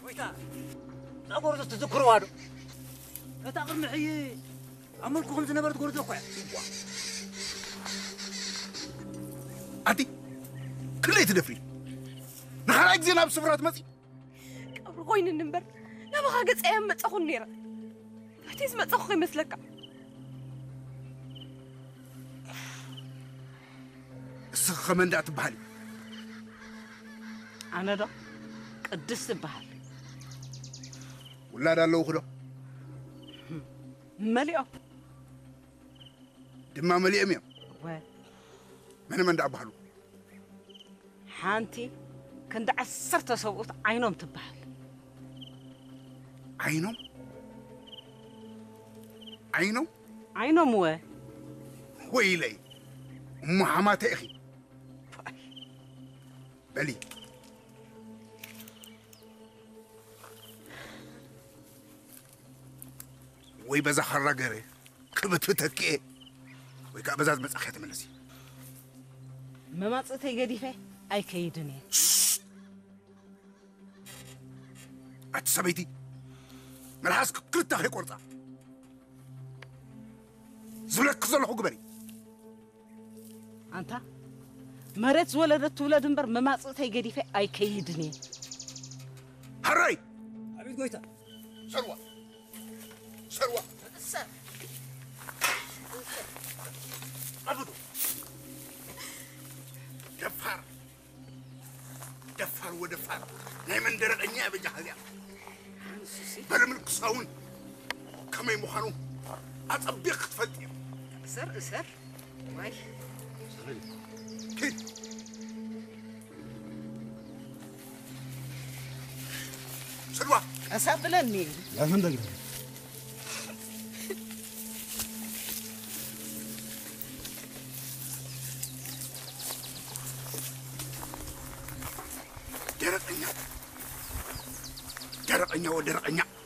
كويتا أقول تذكروا هذا لا تأخذ معي عملكم خمس نبرة تقولوا تلقوا أنتي كلية تدفري نخلعك زينا بسفرات مزي قبل غوين النمبر لا ما خاقت أيام ما تأخذ نيرة فتيز ما تأخذ مثلك السخة من دعت بحالي أنا ده قدست بحال ولا دا لو خدو مليئة دما مليئة ميم وين من دع بحالو حانتي كنت عسرت سوقت عينهم تبحال عينهم عينهم عينهم وين ويلي أم حماتي أخي بلي وي بزا خرقري كبت بتكي وي كابزاز مسخيت ملسي ما مصتي قديفة أي كيدني أتسبيتي ملحاسك كلتا هي قرطة زبلك زلحو قبري أنت مرت ولدت ولد نبر ما مصتي قديفة أي كيدني هراي أبيت قويتا سروة سروة عبدو دفار ودفار نايمن درق أنيا بجهزيا بلملك صاون كما يمخانو أطبيق تفلتي أسر واي كيد سروة أسابلني لا من دقيقة درق أنيا ودرق أنيا